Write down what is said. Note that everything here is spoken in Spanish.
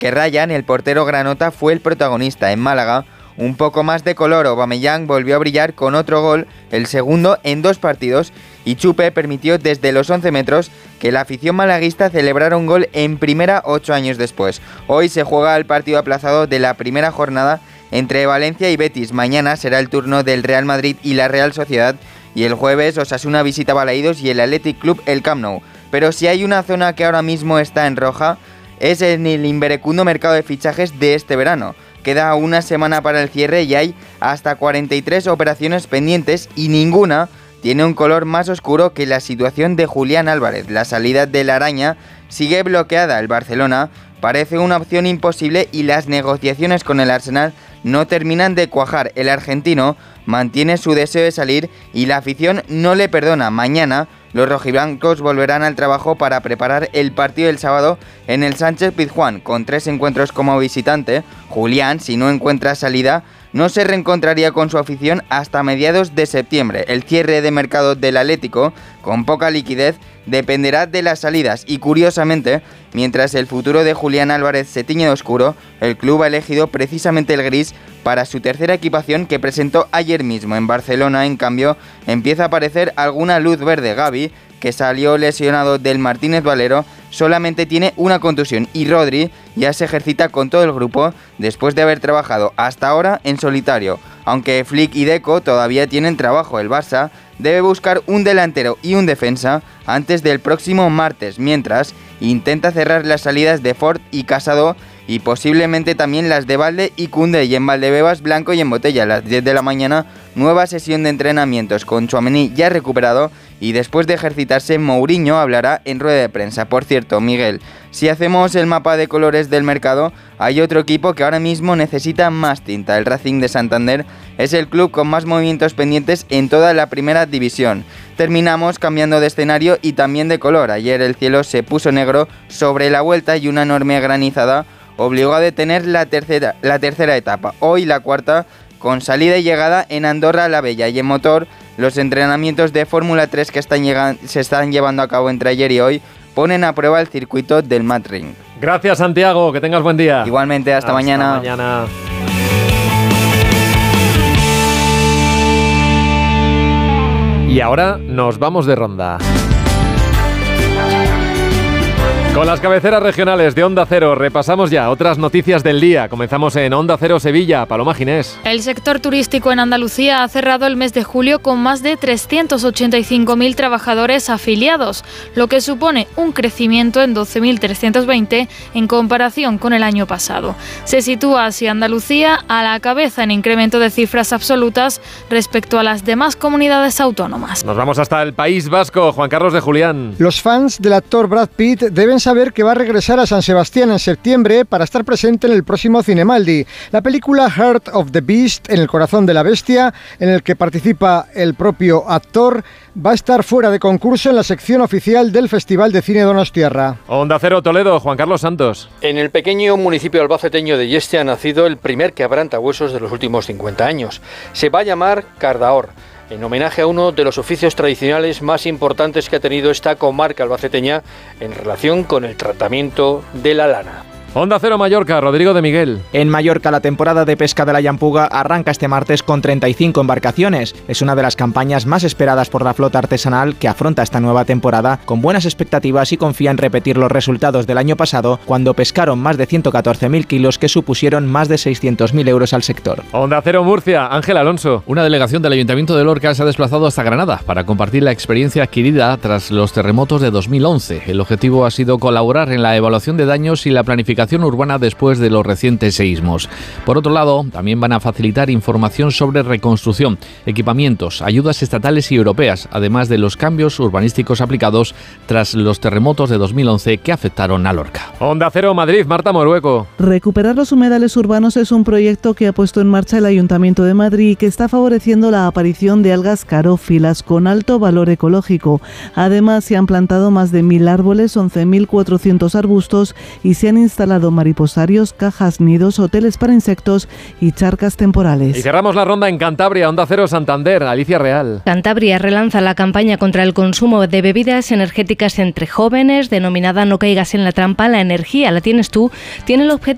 que Ryan, el portero granota, fue el protagonista. En Málaga, un poco más de color. Aubameyang volvió a brillar con otro gol, el segundo en 2 partidos, y Chupe permitió desde los 11 metros que la afición malaguista celebrara un gol en primera 8 años después. Hoy se juega el partido aplazado de la primera jornada entre Valencia y Betis. Mañana será el turno del Real Madrid y la Real Sociedad, y el jueves Osasuna visita Balaídos y el Athletic Club el Camp Nou. Pero si hay una zona que ahora mismo está en roja, es en el inverecundo mercado de fichajes de este verano. Queda una semana para el cierre y hay hasta 43 operaciones pendientes, y ninguna tiene un color más oscuro que la situación de Julián Álvarez. La salida de la araña sigue bloqueada. El Barcelona parece una opción imposible y las negociaciones con el Arsenal no terminan de cuajar. El argentino mantiene su deseo de salir y la afición no le perdona. Mañana los rojiblancos volverán al trabajo para preparar el partido del sábado en el Sánchez-Pizjuán. Con 3 encuentros como visitante, Julián, si no encuentra salida, no se reencontraría con su afición hasta mediados de septiembre. El cierre de mercado del Atlético, con poca liquidez, dependerá de las salidas, y curiosamente, mientras el futuro de Julián Álvarez se tiñe de oscuro, el club ha elegido precisamente el gris para su tercera equipación, que presentó ayer mismo. En Barcelona, en cambio, empieza a aparecer alguna luz verde. Gavi, que salió lesionado del Martínez Valero, solamente tiene una contusión, y Rodri ya se ejercita con todo el grupo después de haber trabajado hasta ahora en solitario. Aunque Flick y Deco todavía tienen trabajo, el Barça debe buscar un delantero y un defensa antes del próximo martes, mientras intenta cerrar las salidas de Ford y Casado, y posiblemente también las de Valde y Koundé. Y en Valdebebas, blanco y en botella. A las 10 de la mañana, nueva sesión de entrenamientos con Tchouaméni ya recuperado, y después de ejercitarse, Mourinho hablará en rueda de prensa. Por cierto, Miguel, si hacemos el mapa de colores del mercado, hay otro equipo que ahora mismo necesita más tinta. El Racing de Santander es el club con más movimientos pendientes en toda la primera división. Terminamos cambiando de escenario y también de color. Ayer el cielo se puso negro sobre la Vuelta y una enorme granizada obligó a detener la tercera etapa. Hoy la cuarta, con salida y llegada en Andorra la Vella. Y en motor, los entrenamientos de Fórmula 3 que se están llevando a cabo entre ayer y hoy ponen a prueba el circuito del Matring. Gracias, Santiago, que tengas buen día. Igualmente, hasta mañana. Y ahora nos vamos de ronda. Con las cabeceras regionales de Onda Cero repasamos ya otras noticias del día. Comenzamos en Onda Cero Sevilla. Paloma Ginés. El sector turístico en Andalucía ha cerrado el mes de julio con más de 385.000 trabajadores afiliados, lo que supone un crecimiento en 12.320 en comparación con el año pasado. Se sitúa así Andalucía a la cabeza en incremento de cifras absolutas respecto a las demás comunidades autónomas. Nos vamos hasta el País Vasco. Juan Carlos de Julián. Los fans del actor Brad Pitt deben saber que va a regresar a San Sebastián en septiembre para estar presente en el próximo Cinemaldi. La película Heart of the Beast, en el corazón de la bestia, en el que participa el propio actor, va a estar fuera de concurso en la sección oficial del Festival de Cine Donostiarra. Onda Cero Toledo, Juan Carlos Santos. En el pequeño municipio albaceteño de Yeste ha nacido el primer quebrantahuesos de los últimos 50 años. Se va a llamar Cardahor, en homenaje a uno de los oficios tradicionales más importantes que ha tenido esta comarca albaceteña en relación con el tratamiento de la lana. Onda Cero Mallorca, Rodrigo de Miguel. En Mallorca, la temporada de pesca de la Llampuga arranca este martes con 35 embarcaciones. Es una de las campañas más esperadas por la flota artesanal, que afronta esta nueva temporada con buenas expectativas y confía en repetir los resultados del año pasado, cuando pescaron más de 114.000 kilos, que supusieron más de 600.000 euros al sector. Onda Cero Murcia, Ángel Alonso. Una delegación del Ayuntamiento de Lorca se ha desplazado hasta Granada para compartir la experiencia adquirida tras los terremotos de 2011. El objetivo ha sido colaborar en la evaluación de daños y la planificación urbana después de los recientes seísmos. Por otro lado, también van a facilitar información sobre reconstrucción, equipamientos, ayudas estatales y europeas, además de los cambios urbanísticos aplicados tras los terremotos de 2011 que afectaron a Lorca. Onda Cero Madrid, Marta Morueco. Recuperar los humedales urbanos es un proyecto que ha puesto en marcha el Ayuntamiento de Madrid y que está favoreciendo la aparición de algas carófilas con alto valor ecológico. Además, se han plantado más de 1.000 árboles, 11.400 arbustos y se han instalado mariposarios, cajas nidos, hoteles para insectos y charcas temporales. Y cerramos la ronda en Cantabria, Onda Cero Santander, Alicia Real. Cantabria relanza la campaña contra el consumo de bebidas energéticas entre jóvenes, denominada No caigas en la trampa, la energía la tienes tú, tiene el objetivo